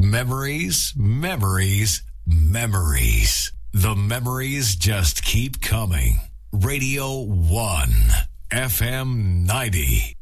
Memories, memories, memories. The memories just keep coming. Radio 1, FM 90.